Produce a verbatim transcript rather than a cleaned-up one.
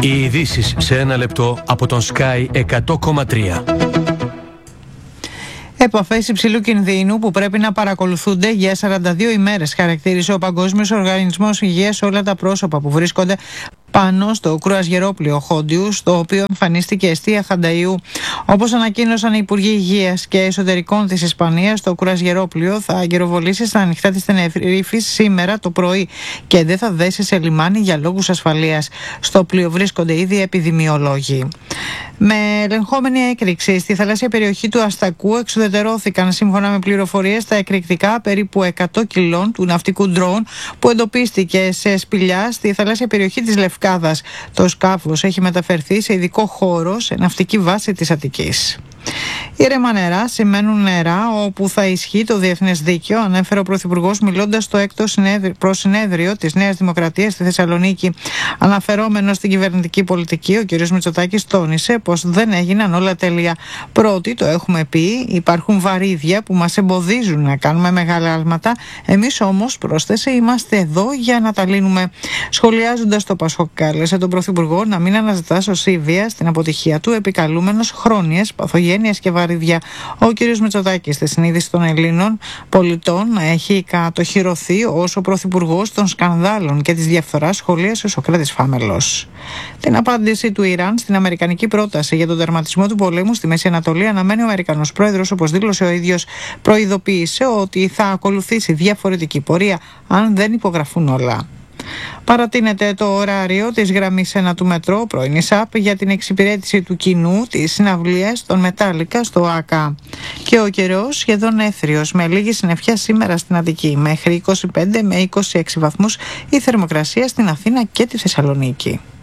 Οι ειδήσεις σε ένα λεπτό από τον Sky εκατό κόμμα τρία. Επαφές υψηλού κινδύνου που πρέπει να παρακολουθούνται για σαράντα δύο ημέρες, χαρακτήρισε ο Παγκόσμιος Οργανισμός Υγείας όλα τα πρόσωπα που βρίσκονται πάνω στο κρουαζιερόπλοιο Χόντιου, στο οποίο εμφανίστηκε αιστεία χανταΐου. Όπως ανακοίνωσαν οι Υπουργοί Υγείας και Εσωτερικών της Ισπανίας, το κρουαζιερόπλοιο θα αγκυροβολήσει στα ανοιχτά της Τενερίφης σήμερα το πρωί και δεν θα δέσει σε λιμάνι για λόγους ασφαλείας. Στο πλοίο βρίσκονται ήδη επιδημιολόγοι. Με ελεγχόμενη έκρηξη στη θαλάσσια περιοχή του Αστακού εξουδετερώθηκαν, σύμφωνα με πληροφορίες, τα εκρηκτικά περίπου εκατό κιλών του ναυτικού ντρόουν που εντοπίστηκε σε σπηλιά στη θαλάσσια περιοχή της Λευκάδας. Το σκάφος έχει μεταφερθεί σε ειδικό χώρο σε ναυτική βάση της Αττικής. Ήρεμα νερά σημαίνουν νερά όπου θα ισχύει το διεθνές δίκαιο, ανέφερε ο Πρωθυπουργός μιλώντας στο έκτο προσυνέδριο της Νέας Δημοκρατίας στη Θεσσαλονίκη. Αναφερόμενος στην κυβερνητική πολιτική, ο κ. Μητσοτάκης τόνισε πως δεν έγιναν όλα τέλεια. Πρώτοι, το έχουμε πει, υπάρχουν βαρύδια που μας εμποδίζουν να κάνουμε μεγάλα άλματα. Εμείς όμως, πρόσθεσε, είμαστε εδώ για να τα λύνουμε. Σχολιάζοντας το Πασόκ, κάλεσε τον Πρωθυπουργό να μην αναζητά σωσή βία στην αποτυχία του, επικαλούμενος χρόνιες παθογένειες και βαρύδια. Ο κ. Μητσοτάκης, στη συνείδηση των Ελλήνων πολιτών, έχει κατοχυρωθεί ως ο Πρωθυπουργός των σκανδάλων και της διαφθοράς, σχολίασε ο Σωκράτης Φάμελος. Την απάντηση του Ιράν στην αμερικανική πρόταση για τον τερματισμό του πολέμου στη Μέση Ανατολή αναμένει ο Αμερικανός πρόεδρος, όπως δήλωσε ο ίδιος. Προειδοποίησε ότι θα ακολουθήσει διαφορετική πορεία αν δεν υπογραφούν όλα. Παρατείνεται το ωράριο της γραμμής ένα του μετρό πρώην ΙΣΑΠ για την εξυπηρέτηση του κοινού της συναυλίας των Μετάλλικα στο ΆΚΑ. Και ο καιρός σχεδόν έθριος, με λίγη συννεφιά σήμερα στην Αττική, μέχρι είκοσι πέντε με είκοσι έξι βαθμούς η θερμοκρασία στην Αθήνα και τη Θεσσαλονίκη.